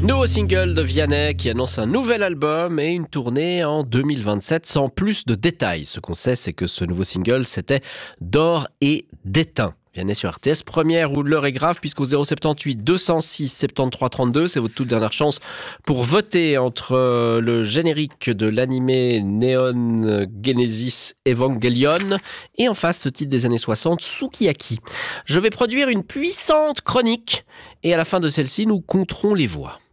Nouveau single de Vianney qui annonce un nouvel album et une tournée en 2027 sans plus de détails. Ce qu'on sait, c'est que ce nouveau single, c'était D'or et d'étain. Vianney sur RTS, première où l'heure est grave puisqu'au 078 206 73 32, c'est votre toute dernière chance pour voter entre le générique de l'animé Neon Genesis Evangelion et en face ce titre des années 60, Sukiyaki. Je vais produire une puissante chronique et à la fin de celle-ci, nous compterons les voix.